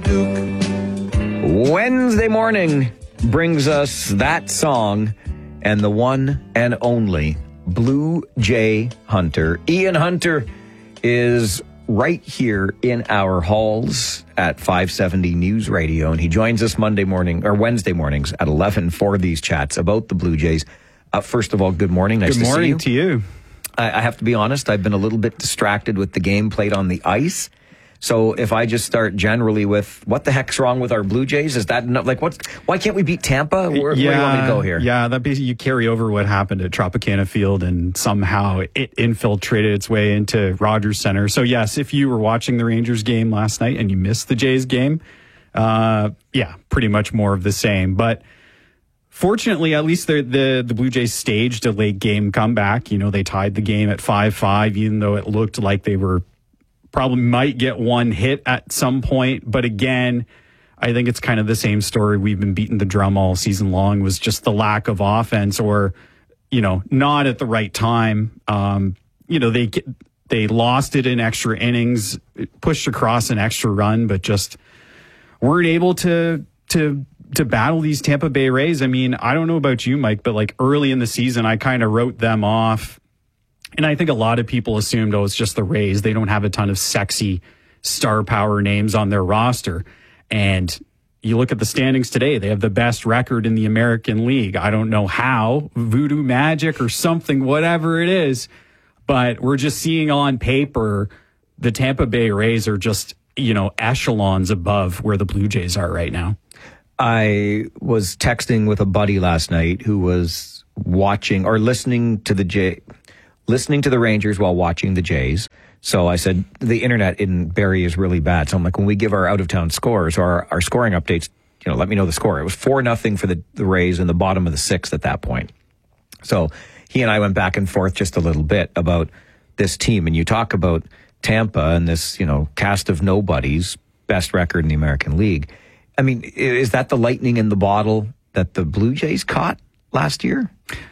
Wednesday morning brings us that song and the one and only Blue Jay Hunter. Ian Hunter is right here in our halls at 570 News Radio, and he joins us Wednesday mornings at 11 for these chats about the Blue Jays. First of all, good morning. Nice to see you. Good morning to you. I have to be honest, I've been a little bit distracted with the game played on the ice. So if I just start generally with what the heck's wrong with our Blue Jays, is that why can't we beat Tampa? Where do you want me to go here? Yeah, that basically you carry over what happened at Tropicana Field, and somehow it infiltrated its way into Rogers Center. So yes, if you were watching the Rangers game last night and you missed the Jays game, pretty much more of the same. But fortunately, at least the Blue Jays staged a late game comeback. You know, they tied the game at 5-5, even though it looked like they were probably might get one hit at some point. But again, I think it's kind of the same story. We've been beating the drum all season long, was just the lack of offense, or, not at the right time. They lost it in extra innings, pushed across an extra run, but just weren't able to battle these Tampa Bay Rays. I mean, I don't know about you, Mike, but like early in the season, I kind of wrote them off. And I think a lot of people assumed, it's just the Rays. They don't have a ton of sexy star power names on their roster. And you look at the standings today, they have the best record in the American League. I don't know how, voodoo magic or something, whatever it is. But we're just seeing on paper, the Tampa Bay Rays are just, echelons above where the Blue Jays are right now. I was texting with a buddy last night who was watching or listening to the Rangers while watching the Jays. So I said, the internet in Barrie is really bad. So I'm like, when we give our out-of-town scores or our scoring updates, let me know the score. It was 4-0 for the Rays in the bottom of the sixth at that point. So he and I went back and forth just a little bit about this team. And you talk about Tampa and this, cast of nobodies, best record in the American League. I mean, is that the lightning in the bottle that the Blue Jays caught last year?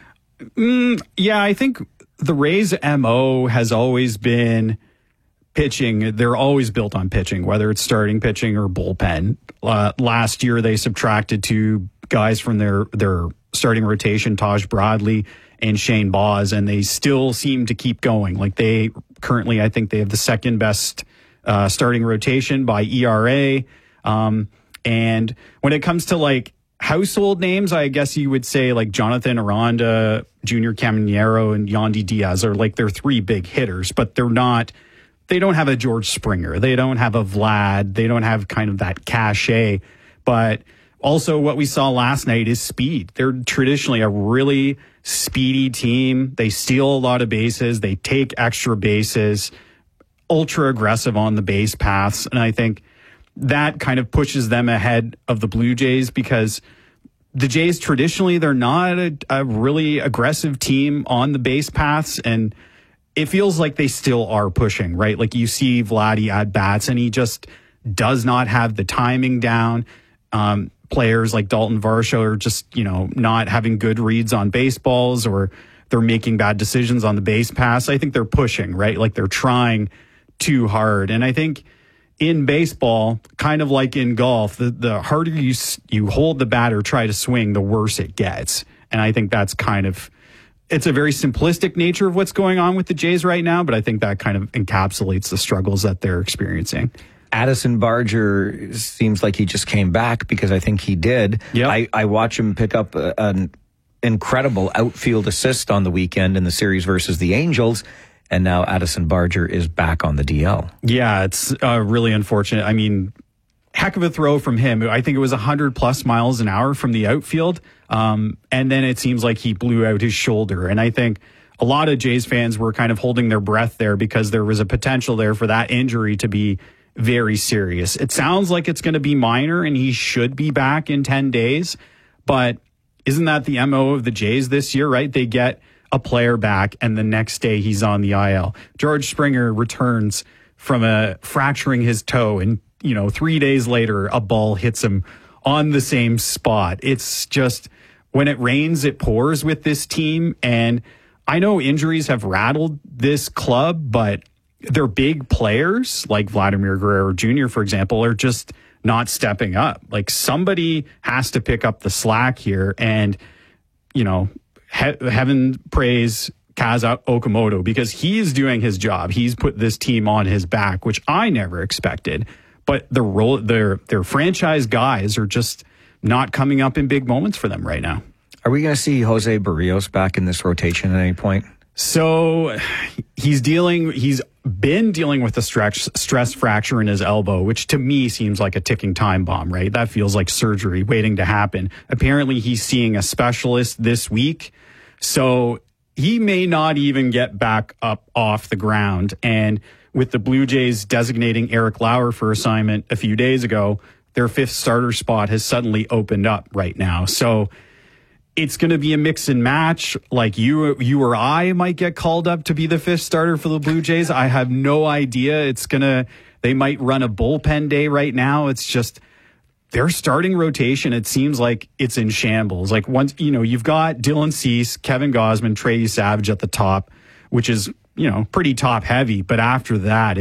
Yeah, I think the Rays' MO has always been pitching. They're always built on pitching, whether it's starting pitching or bullpen. Last year, they subtracted two guys from their starting rotation, Taj Bradley and Shane Baz, and they still seem to keep going. Like they currently, I think they have the second best starting rotation by ERA. And when it comes to like household names, I guess you would say like Jonathan Aranda, Junior Caminero, and Yandy Diaz are like their three big hitters, but they don't have a George Springer. They don't have a Vlad. They don't have kind of that cachet. But also what we saw last night is speed. They're traditionally a really speedy team. They steal a lot of bases. They take extra bases, ultra aggressive on the base paths. And I think that kind of pushes them ahead of the Blue Jays, because the Jays traditionally, they're not a really aggressive team on the base paths, and it feels like they still are pushing, right? Like you see Vladdy at bats and he just does not have the timing down. Players like Dalton Varsho are just, not having good reads on baseballs, or they're making bad decisions on the base pass. I think they're pushing, right? Like they're trying too hard. And I think in baseball, kind of like in golf, the harder you hold the bat or try to swing, the worse it gets. And I think that's it's a very simplistic nature of what's going on with the Jays right now, but I think that kind of encapsulates the struggles that they're experiencing. Addison Barger seems like he just came back, because I think he did. Yep. I watch him pick up an incredible outfield assist on the weekend in the series versus the Angels. And now Addison Barger is back on the DL. Yeah, it's really unfortunate. I mean, heck of a throw from him. I think it was 100+ miles an hour from the outfield. And then it seems like he blew out his shoulder. And I think a lot of Jays fans were kind of holding their breath there, because there was a potential there for that injury to be very serious. It sounds like it's going to be minor and he should be back in 10 days. But isn't that the MO of the Jays this year, right? They get a player back and the next day he's on the IL. George Springer returns from fracturing his toe, and 3 days later a ball hits him on the same spot. It's just, when it rains it pours with this team. And I know injuries have rattled this club, but their big players like Vladimir Guerrero Jr., for example, are just not stepping up. Like, somebody has to pick up the slack here. And, you know, heaven praise Kaza Okamoto, because he's doing his job. He's put this team on his back, which I never expected. But their franchise guys are just not coming up in big moments for them right now. Are we going to see Jose Barrios back in this rotation at any point? So he's been dealing with a stress fracture in his elbow, which to me seems like a ticking time bomb, right? That feels like surgery waiting to happen. Apparently he's seeing a specialist this week. So he may not even get back up off the ground. And with the Blue Jays designating Eric Lauer for assignment a few days ago, their fifth starter spot has suddenly opened up right now. So it's going to be a mix and match. Like you or I might get called up to be the fifth starter for the Blue Jays. I have no idea. They might run a bullpen day right now. It's just their starting rotation. It seems like it's in shambles. Like, once, you know, you've got Dylan Cease, Kevin Gausman, Trey Savage at the top, which is, you know, pretty top heavy. But after that,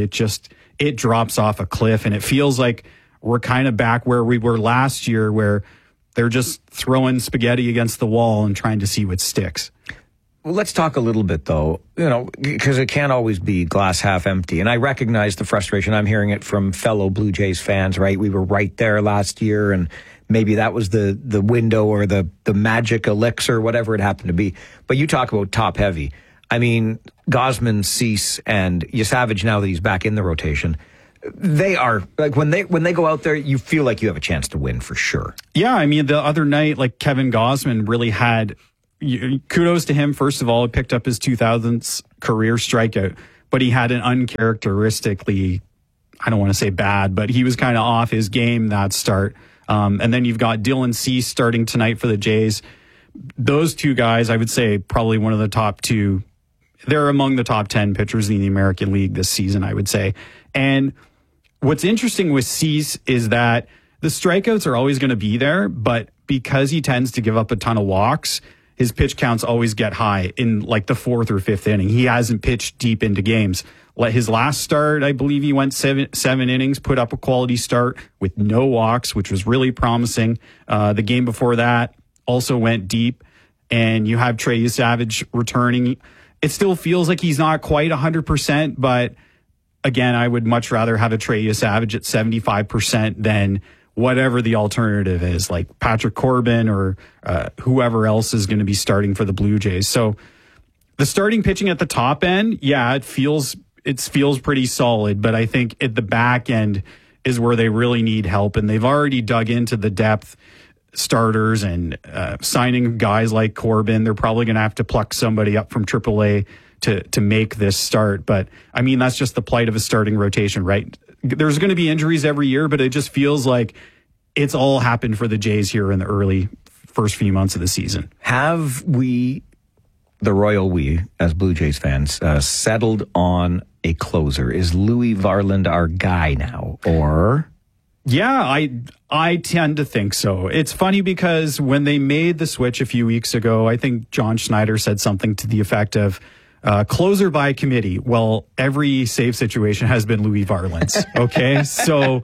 it drops off a cliff, and it feels like we're kind of back where we were last year, where they're just throwing spaghetti against the wall and trying to see what sticks. Well, let's talk a little bit, though, you know, because it can't always be glass half empty. And I recognize the frustration. I'm hearing it from fellow Blue Jays fans, right? We were right there last year, and maybe that was the window or the magic elixir, whatever it happened to be. But you talk about top heavy. I mean, Gausman, Cease, and Savage, now that he's back in the rotation, they are, like, when they go out there, you feel like you have a chance to win for sure. Yeah, I mean, the other night, like, Kevin Gausman really had, kudos to him. First of all, he picked up his 2000th career strikeout, but he had an uncharacteristically, I don't want to say bad, but he was kind of off his game that start. And then you've got Dylan Cease starting tonight for the Jays. Those two guys, I would say, probably one of the top two. They're among the top 10 pitchers in the American League this season, I would say. And what's interesting with Cease is that the strikeouts are always going to be there, but because he tends to give up a ton of walks, his pitch counts always get high in like the fourth or fifth inning. He hasn't pitched deep into games. His last start, I believe he went seven innings, put up a quality start with no walks, which was really promising. The game before that also went deep, and you have Trey Savage returning. It still feels like he's not quite 100%, but again, I would much rather have a Trey Savage at 75% than whatever the alternative is, like Patrick Corbin or whoever else is going to be starting for the Blue Jays. So the starting pitching at the top end, yeah, it feels pretty solid, but I think at the back end is where they really need help, and they've already dug into the depth starters and signing guys like Corbin. They're probably going to have to pluck somebody up from AAA to make this start. But I mean, that's just the plight of a starting rotation, right? There's going to be injuries every year, but it just feels like it's all happened for the Jays here in the early first few months of the season. Have we, the royal we, as Blue Jays fans, settled on a closer? Is Louis Varland our guy now, or? Yeah, I tend to think so. It's funny because when they made the switch a few weeks ago, I think John Schneider said something to the effect of closer by committee. Well, every save situation has been Louis Varland's. Okay, so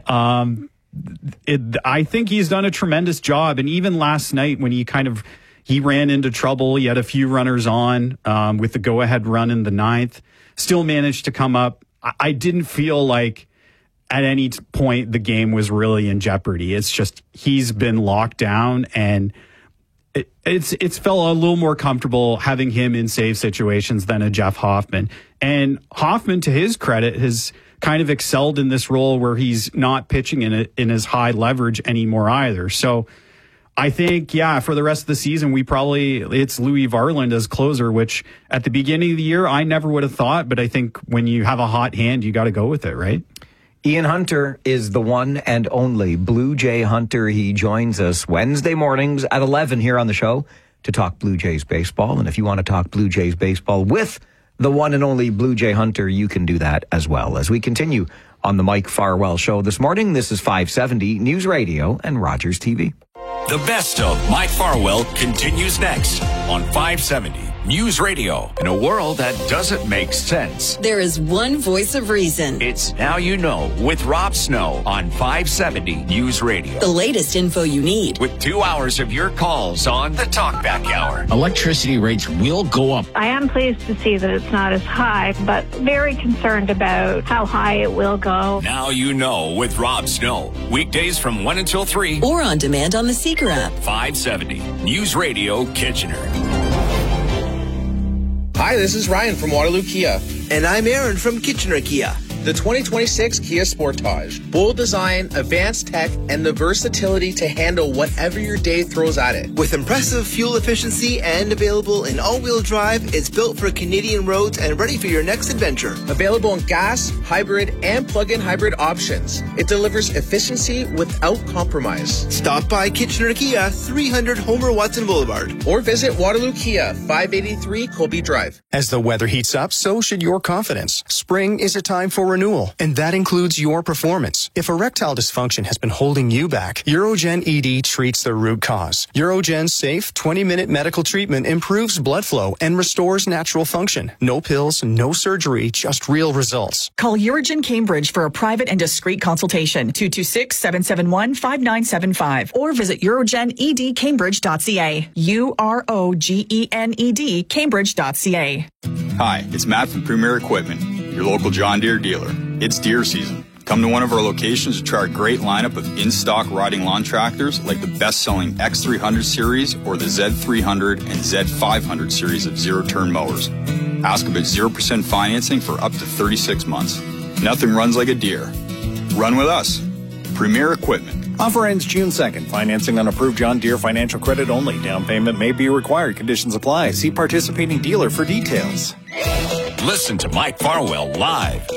I think he's done a tremendous job. And even last night when he ran into trouble, he had a few runners on with the go-ahead run in the ninth, still managed to come up. I didn't feel like at any point the game was really in jeopardy. It's just he's been locked down, and it's felt a little more comfortable having him in save situations than a Jeff Hoffman. And Hoffman, to his credit, has kind of excelled in this role where he's not pitching in his high leverage anymore either. So I think, yeah, for the rest of the season, it's Louis Varland as closer, which at the beginning of the year, I never would have thought. But I think when you have a hot hand, you got to go with it, right? Ian Hunter is the one and only Blue Jay Hunter. He joins us Wednesday mornings at 11 here on the show to talk Blue Jays baseball. And if you want to talk Blue Jays baseball with the one and only Blue Jay Hunter, you can do that as well. As we continue on the Mike Farwell Show this morning, this is 570 News Radio and Rogers TV. The best of Mike Farwell continues next on 570 News Radio, in a world that doesn't make sense. There is one voice of reason. It's Now You Know with Rob Snow on 570 News Radio. The latest info you need. With 2 hours of your calls on the Talkback Hour. Electricity rates will go up. I am pleased to see that it's not as high, but very concerned about how high it will go. Now You Know with Rob Snow. Weekdays from 1 until 3. Or on demand on the Seeker app. 570 News Radio Kitchener. Hi, this is Ryan from Waterloo Kia. And I'm Aaron from Kitchener Kia. The 2026 Kia Sportage. Bold design, advanced tech, and the versatility to handle whatever your day throws at it. With impressive fuel efficiency and available in all-wheel drive, it's built for Canadian roads and ready for your next adventure. Available in gas, hybrid, and plug-in hybrid options. It delivers efficiency without compromise. Stop by Kitchener Kia, 300 Homer Watson Boulevard. Or visit Waterloo Kia, 583 Colby Drive. As the weather heats up, so should your confidence. Spring is a time for renewal, and that includes your performance. If erectile dysfunction has been holding you back, Urogen ED treats the root cause. Urogen's safe 20-minute medical treatment improves blood flow and restores natural function. No pills, no surgery, just real results. Call Urogen Cambridge for a private and discreet consultation. 226-771-5975 or visit urogenedcambridge.ca. UROGENED Cambridge.ca. Hi, it's Matt from Premier Equipment, your local John Deere dealer. It's deer season. Come to one of our locations to try our great lineup of in-stock riding lawn tractors like the best-selling X300 series or the Z300 and Z500 series of zero-turn mowers. Ask about 0% financing for up to 36 months. Nothing runs like a deer. Run with us. Premier Equipment. Offer ends June 2nd. Financing on approved John Deere financial credit only. Down payment may be required. Conditions apply. See participating dealer for details. Listen to Mike Farwell live